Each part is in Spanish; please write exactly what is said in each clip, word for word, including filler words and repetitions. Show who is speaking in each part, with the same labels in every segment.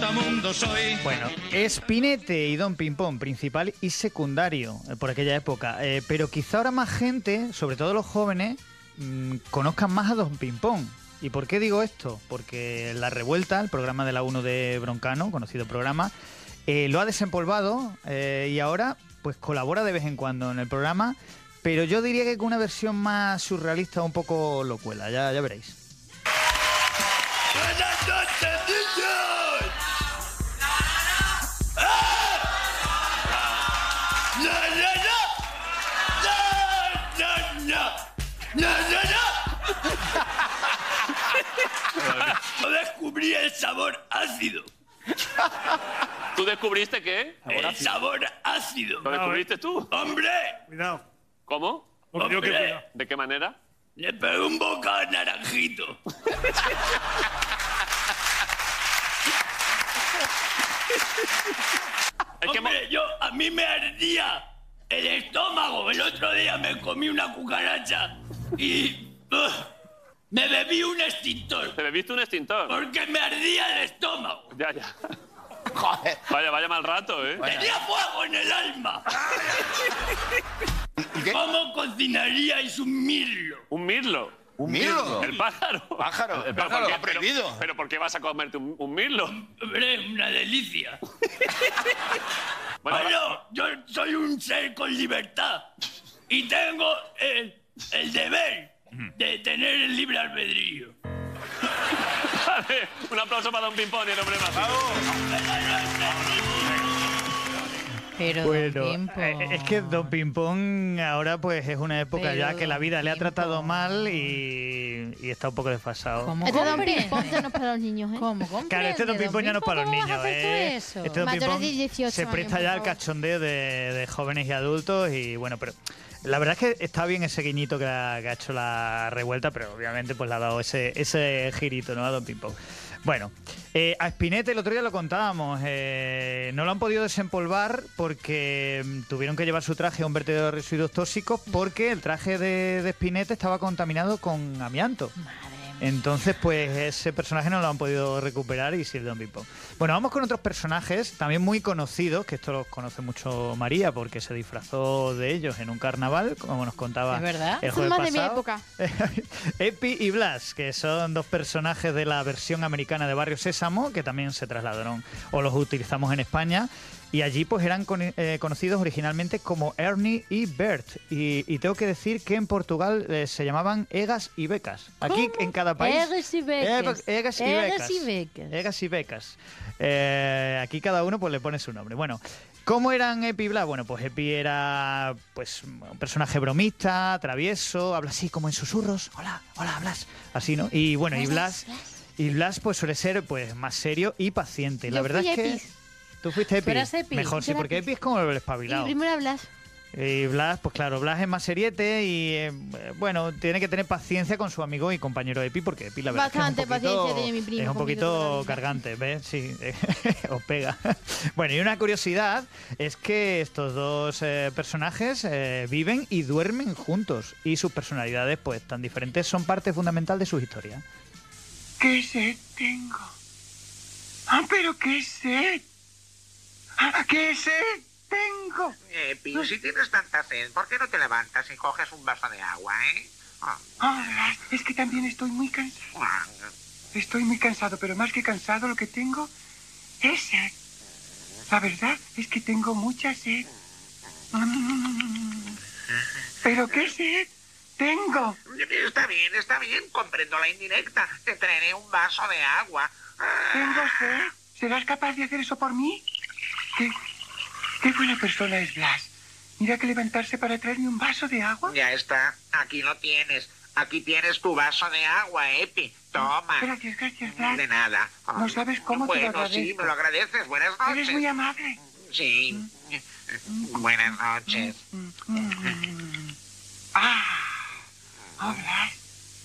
Speaker 1: trotamundo soy.
Speaker 2: Bueno, Spinette y Don Pimpón, principal y secundario eh, por aquella época. Eh, pero quizá ahora más gente, sobre todo los jóvenes, mmm, conozcan más a Don Pimpón. ¿Y por qué digo esto? Porque La Revuelta, el programa de la uno de Broncano, conocido programa, eh, lo ha desempolvado eh, y ahora pues colabora de vez en cuando en el programa, pero yo diría que con una versión más surrealista, un poco locuela, ya, ya veréis.
Speaker 3: Buenas noches, niños. ¡No, no, no! ¡No, no, no! ¡No, no, no! Yo descubrí el sabor ácido.
Speaker 4: ¿Tú descubriste qué?
Speaker 3: El sabor ácido.
Speaker 4: ¿Lo descubriste tú?
Speaker 3: ¡Hombre!
Speaker 5: Cuidado.
Speaker 4: ¿Cómo?
Speaker 5: Porque yo que
Speaker 3: ¡Hombre!
Speaker 5: cuidado.
Speaker 4: ¿De qué manera?
Speaker 3: Le pegué un bocado a naranjito.
Speaker 4: Es que
Speaker 3: Hombre, yo, a mí me ardía el estómago. El otro día me comí una cucaracha y ugh, me bebí un extintor
Speaker 4: ¿Te bebiste un extintor?
Speaker 3: porque me ardía el estómago.
Speaker 4: Ya, ya.
Speaker 6: Joder.
Speaker 4: Vaya, vaya mal rato, ¿eh?
Speaker 3: Tenía fuego en el alma.
Speaker 6: ¿Y qué?
Speaker 3: ¿Cómo cocinaríais un mirlo?
Speaker 4: ¿Un mirlo?
Speaker 6: ¿Un mirlo?
Speaker 4: ¿El pájaro?
Speaker 6: Pájaro. El
Speaker 4: ¿Pero
Speaker 6: pájaro
Speaker 4: por qué-
Speaker 6: ha prohibido.
Speaker 4: Pero, pero ¿por qué vas a comerte un, un mirlo?
Speaker 3: Hombre, una delicia.
Speaker 4: Bueno,
Speaker 3: Bueno, yo soy un ser con libertad y tengo el, el deber de tener el libre albedrío.
Speaker 4: vale, un aplauso para Don Pimpón y el hombre más.
Speaker 7: Pero
Speaker 2: Bueno,
Speaker 7: Don Pimpón.
Speaker 2: eh, es que Don Pimpón ahora pues es una época
Speaker 7: Pero
Speaker 2: ya que la vida
Speaker 7: Don
Speaker 2: le ha tratado
Speaker 7: Pimpón.
Speaker 2: mal y, y está un poco desfasado.
Speaker 7: ¿Cómo
Speaker 8: Este Don
Speaker 7: comprende?
Speaker 8: Pimpón ya no es para los niños, ¿eh?
Speaker 7: ¿Cómo comprende?
Speaker 2: Claro, este Don Pimpón ya no es para los
Speaker 7: ¿Cómo vas
Speaker 2: niños,
Speaker 7: a hacer tú
Speaker 2: ¿eh?
Speaker 7: eso?
Speaker 2: Este Don
Speaker 8: Mayores
Speaker 2: Pimpón
Speaker 8: de dieciocho
Speaker 2: se
Speaker 8: años,
Speaker 2: presta
Speaker 8: por
Speaker 2: ya al
Speaker 8: favor.
Speaker 2: cachondeo de, de jóvenes y adultos y bueno, pero la verdad es que está bien ese guiñito que ha, que ha hecho La Revuelta, pero obviamente pues le ha dado ese, ese girito, ¿no? A Don Pimpón. Bueno, eh, a Spinette el otro día lo contábamos, eh, no lo han podido desempolvar porque mm, tuvieron que llevar su traje a un vertedero de residuos tóxicos porque el traje de, de Spinette estaba contaminado con amianto. Entonces, pues ese personaje no lo han podido recuperar y sí el Don Pimpón. Bueno, vamos con otros personajes también muy conocidos, que esto los conoce mucho María porque se disfrazó de ellos en un carnaval, como nos contaba
Speaker 7: ¿Es verdad?
Speaker 2: el
Speaker 8: Son
Speaker 2: jueves
Speaker 8: más de mi
Speaker 2: pasado.
Speaker 8: época.
Speaker 2: Epi y Blas, que son dos personajes de la versión americana de Barrio Sésamo, que también se trasladaron o los utilizamos en España. Y allí pues eran con- eh, conocidos originalmente como Ernie y Bert. Y, y tengo que decir que en Portugal eh, se llamaban Egas y Becas. Aquí
Speaker 7: ¿Cómo?
Speaker 2: en cada país...
Speaker 7: Egas y Becas.
Speaker 2: Ega- Egas y
Speaker 7: Egas
Speaker 2: Becas.
Speaker 7: y Becas.
Speaker 2: Egas y Becas. Eh, aquí cada uno pues le pone su nombre. Bueno, ¿cómo eran Epi y Blas? Bueno, pues Epi era pues un personaje bromista, travieso, habla así como en susurros. Hola, hola, Blas. Así, ¿no? Y bueno, y Blas... Y Blas pues suele ser pues más serio y paciente. La
Speaker 8: Yo
Speaker 2: verdad
Speaker 8: fui
Speaker 2: es que...
Speaker 8: Epi.
Speaker 2: ¿Tú fuiste Epi?
Speaker 7: ¿Tú eras Epi?
Speaker 2: Mejor, sí,
Speaker 8: Yo era
Speaker 2: porque
Speaker 8: Epi.
Speaker 2: Epi es como el
Speaker 8: Y
Speaker 2: espabilado.
Speaker 8: primero hablas.
Speaker 2: Y Blas, pues claro, Blas es más seriete y, eh, bueno, tiene que tener paciencia con su amigo y compañero Epi, porque Epi la verdad
Speaker 8: Bastante
Speaker 2: es que es un poquito,
Speaker 8: paciencia tiene mi primo
Speaker 2: es un
Speaker 8: conmigo toda la
Speaker 2: poquito
Speaker 8: vida.
Speaker 2: cargante, ¿ves? Sí, os pega. Bueno, y una curiosidad es que estos dos eh, personajes eh, viven y duermen juntos y sus personalidades, pues tan diferentes, son parte fundamental de sus historias.
Speaker 9: ¿Qué sed tengo? Ah, pero qué sed. Ah, ¿qué sed tengo?
Speaker 10: Epi, si tienes tanta sed, ¿por qué no te levantas y coges un vaso de agua, eh? Ah,
Speaker 9: Ah, Blas, es que también estoy muy cansado.
Speaker 10: ah,
Speaker 9: Estoy muy cansado, pero más que cansado lo que tengo es sed. La verdad es que tengo mucha sed. Mm. ¿Pero qué sed tengo?
Speaker 10: Está bien, está bien, comprendo la indirecta. Te traeré un vaso de agua. Ah,
Speaker 9: ¿Tengo sed? ¿Serás capaz de hacer eso por mí? ¿Qué, qué buena persona es Blas. Mira que levantarse para traerme un vaso de agua.
Speaker 10: Ya está, aquí lo tienes. Aquí tienes tu vaso de agua, Epi. Toma.
Speaker 9: Gracias, gracias, Blas.
Speaker 10: De nada.
Speaker 9: No sabes cómo te lo
Speaker 10: Bueno, sí,
Speaker 9: agradezco.
Speaker 10: me lo agradeces. Buenas noches.
Speaker 9: Eres muy amable.
Speaker 10: Sí. Buenas noches.
Speaker 9: Ah, oh, Blas.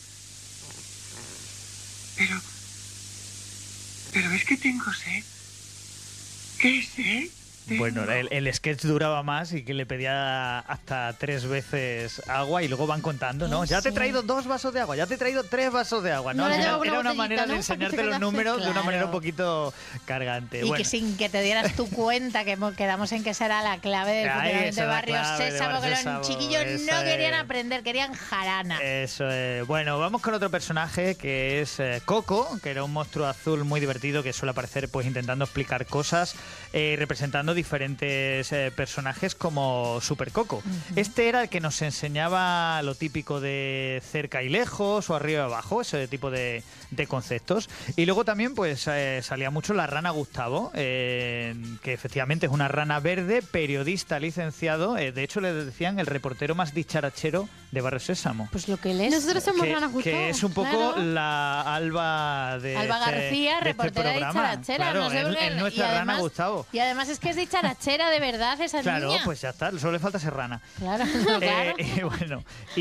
Speaker 9: Pero, pero es que tengo sed. ¿Qué sed?
Speaker 2: Bueno, el, el sketch duraba más y que le pedía hasta tres veces agua y luego van contando, ¿no? Ya te he traído dos vasos de agua, ya te he traído tres vasos de agua, ¿no?
Speaker 7: No le
Speaker 2: Era,
Speaker 7: llevaba una
Speaker 2: era una
Speaker 7: botellita,
Speaker 2: manera
Speaker 7: ¿no?
Speaker 2: de enseñarte los números de una manera un poquito cargante.
Speaker 7: Y
Speaker 2: Bueno.
Speaker 7: que sin que te dieras tu cuenta, que mo- quedamos en que esa era la clave del
Speaker 2: Ahí,
Speaker 7: funcionamiento
Speaker 2: esa
Speaker 7: de
Speaker 2: es la
Speaker 7: Barrio
Speaker 2: clave de
Speaker 7: Sésamo,
Speaker 2: Barrio
Speaker 7: que
Speaker 2: Sésamo,
Speaker 7: los chiquillos
Speaker 2: esa
Speaker 7: no querían
Speaker 2: es.
Speaker 7: aprender, querían jarana.
Speaker 2: Eso es. Bueno, vamos con otro personaje que es eh, Coco, que era un monstruo azul muy divertido que suele aparecer pues intentando explicar cosas, eh, representando diferentes eh, personajes como Super Coco. Uh-huh. Este era el que nos enseñaba lo típico de cerca y lejos o arriba y abajo, ese tipo de, de conceptos. Y luego también pues eh, salía mucho la rana Gustavo, eh, que efectivamente es una rana verde, periodista licenciado, eh, de hecho le decían el reportero más dicharachero de Barrio Sésamo.
Speaker 7: Pues lo que él es.
Speaker 1: Nosotros somos
Speaker 2: que,
Speaker 1: ranas Gustavo.
Speaker 2: que es un poco
Speaker 1: claro.
Speaker 2: la Alba de
Speaker 7: Alba
Speaker 2: este,
Speaker 7: García,
Speaker 2: de este
Speaker 7: reportera
Speaker 2: programa.
Speaker 7: dicharachera.
Speaker 2: Claro,
Speaker 7: no sé
Speaker 2: es,
Speaker 7: por qué.
Speaker 2: es nuestra
Speaker 7: Y
Speaker 2: rana
Speaker 7: además-
Speaker 2: Gustavo.
Speaker 7: Y además es que es dicharachera de verdad esa
Speaker 2: Claro,
Speaker 7: niña.
Speaker 2: pues ya está, solo le falta ser rana.
Speaker 7: Claro, claro.
Speaker 2: Eh, y bueno,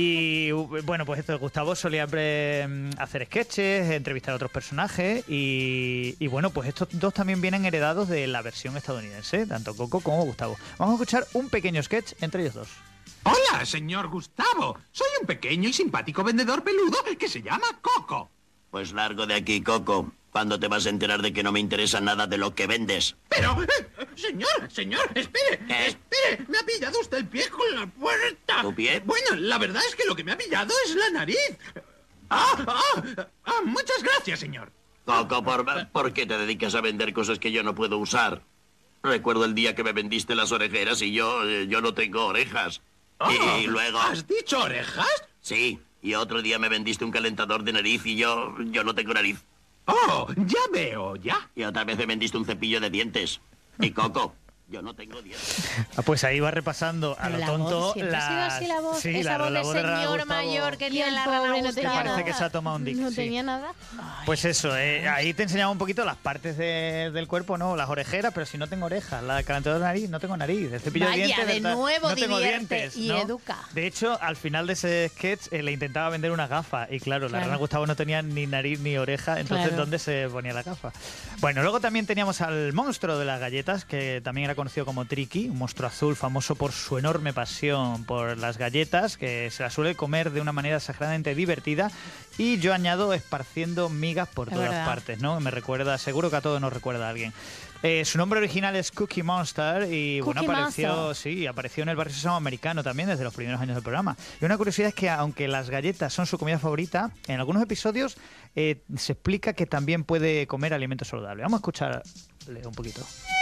Speaker 2: y uh, bueno, pues esto, Gustavo solía pre- hacer sketches, entrevistar a otros personajes y, y bueno, pues estos dos también vienen heredados de la versión estadounidense, tanto Coco como Gustavo. Vamos a escuchar un pequeño sketch entre ellos dos.
Speaker 5: Hola, señor Gustavo. Soy un pequeño y simpático vendedor peludo que se llama Coco.
Speaker 3: Pues largo de aquí, Coco. ¿Cuándo te vas a enterar de que no me interesa nada de lo que vendes?
Speaker 5: Pero, eh, señor, señor, espere,
Speaker 3: ¿Qué?
Speaker 5: espere. Me ha pillado usted el pie con la puerta.
Speaker 3: ¿Tu pie?
Speaker 5: Bueno, la verdad es que lo que me ha pillado es la nariz. Ah, ah, ah, muchas gracias, señor.
Speaker 3: Coco, ¿por, ¿por qué te dedicas a vender cosas que yo no puedo usar? Recuerdo el día que me vendiste las orejeras y yo, eh, yo no tengo orejas.
Speaker 5: Oh,
Speaker 3: y luego...
Speaker 5: ¿Has dicho orejas?
Speaker 3: Sí, y otro día me vendiste un calentador de nariz y yo, yo no tengo nariz.
Speaker 5: Oh, ya veo, ya.
Speaker 3: Y otra vez me vendiste un cepillo de dientes. Y Coco, yo no tengo dientes.
Speaker 2: Ah, pues ahí va repasando a
Speaker 7: Pero
Speaker 2: lo
Speaker 7: la
Speaker 2: tonto
Speaker 7: voz, siempre ha sido
Speaker 2: las-
Speaker 7: así la voz,
Speaker 2: sí,
Speaker 7: esa
Speaker 2: la-
Speaker 7: voz
Speaker 2: la
Speaker 7: de
Speaker 2: voz de Rana
Speaker 7: señor
Speaker 2: Gustavo,
Speaker 7: mayor que tiene la
Speaker 1: pobre
Speaker 7: rana
Speaker 1: no
Speaker 2: que
Speaker 1: tenía
Speaker 7: Gustavo.
Speaker 2: parece
Speaker 1: nada.
Speaker 2: que se ha tomado un dick.
Speaker 1: No
Speaker 2: sí.
Speaker 1: tenía nada.
Speaker 2: Pues eso, eh, ahí te enseñaba un poquito las partes de- del cuerpo, ¿no? Las orejeras, pero si no tengo orejas, la calentadora de nariz, no tengo nariz, el cepillo
Speaker 7: Vaya,
Speaker 2: de dientes,
Speaker 7: de
Speaker 2: ¿verdad?
Speaker 7: nuevo
Speaker 2: no tengo
Speaker 7: divierte
Speaker 2: dientes,
Speaker 7: y
Speaker 2: ¿no?
Speaker 7: educa.
Speaker 2: De hecho, al final de ese sketch eh, le intentaba vender unas gafas y claro, la
Speaker 7: Claro.
Speaker 2: rana Gustavo no tenía ni nariz ni oreja, entonces
Speaker 7: Claro.
Speaker 2: ¿dónde se ponía la gafa? Bueno, luego también teníamos al monstruo de las galletas, que también era conocido como Tricky, un monstruo azul famoso por su enorme pasión por las galletas, que se las suele comer de una manera exageradamente divertida y yo añado esparciendo migas por
Speaker 7: Es
Speaker 2: todas
Speaker 7: verdad.
Speaker 2: partes, ¿no? Me recuerda, seguro que a todos nos recuerda a alguien. Eh, su nombre original es Cookie Monster y bueno,
Speaker 7: Cookie
Speaker 2: apareció,
Speaker 7: Monster.
Speaker 2: sí, apareció en el Barrio Sésamo americano también desde los primeros años del programa. Y una curiosidad es que aunque las galletas son su comida favorita, en algunos episodios eh, se explica que también puede comer alimentos saludables. Vamos a escucharle un poquito.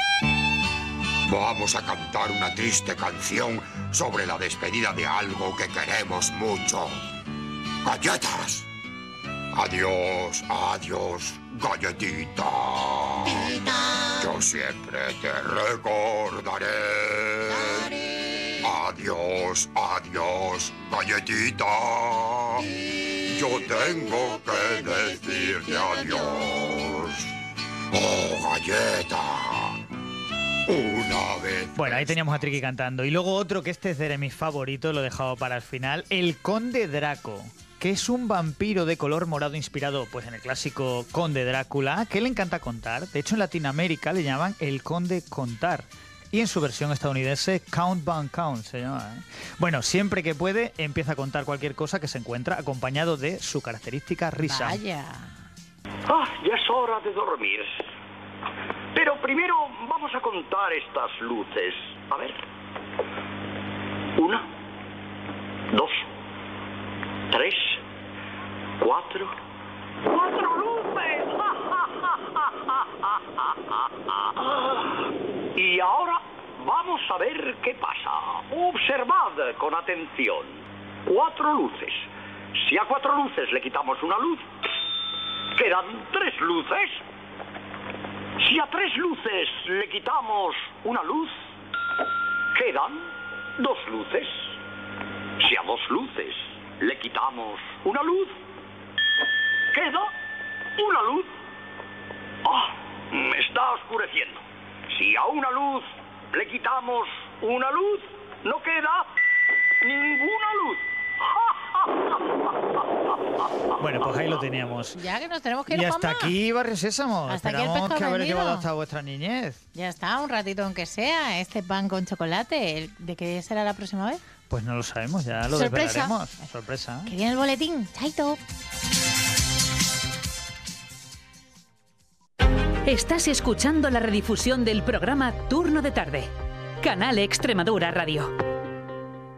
Speaker 8: Vamos a cantar una triste canción sobre la despedida de algo que queremos mucho. ¡Galletas! Adiós, adiós, galletita. Yo siempre te recordaré. Adiós, adiós, galletita. Yo tengo que decirte adiós. Oh, galleta. Una vez.
Speaker 2: Bueno, ahí teníamos a Tricky cantando. Y luego otro que este es de mis favoritos, lo he dejado para el final, el Conde Draco, que es un vampiro de color morado inspirado pues en el clásico Conde Drácula, que le encanta contar. De hecho, en Latinoamérica le llaman el Conde Contar. Y en su versión estadounidense, Count Van Count se llama. ¿eh? Bueno, siempre que puede, empieza a contar cualquier cosa que se encuentra, acompañado de su característica risa.
Speaker 7: Vaya.
Speaker 11: Ah, ya es hora de dormir. Pero primero vamos a contar estas luces. A ver. Una, dos, tres, cuatro. ¡Cuatro luces! Y ahora vamos a ver qué pasa. Observad con atención. Cuatro luces. Si a cuatro luces le quitamos una luz, quedan tres luces. Si a tres luces le quitamos una luz, quedan dos luces. Si a dos luces le quitamos una luz, queda una luz. ¡Ah! Me está oscureciendo. Si a una luz le quitamos una luz, no queda ninguna luz. ¡Ja, ja,
Speaker 2: Bueno, pues ahí lo teníamos.
Speaker 7: Ya que nos tenemos que ir,
Speaker 2: Y hasta
Speaker 7: Juanma.
Speaker 2: aquí Barrio Sésamo.
Speaker 7: Hasta aquí el
Speaker 2: Esperamos
Speaker 7: pescado
Speaker 2: que haber
Speaker 7: vendido.
Speaker 2: llevado hasta vuestra niñez.
Speaker 7: Ya está, un ratito aunque sea, este pan con chocolate. ¿El- ¿De qué será la próxima vez?
Speaker 2: Pues no lo sabemos, ya lo
Speaker 7: Sorpresa.
Speaker 2: desvelaremos. Sorpresa.
Speaker 7: Que viene el boletín. Chaito.
Speaker 1: Estás escuchando la redifusión del programa Turno de Tarde. Canal Extremadura Radio.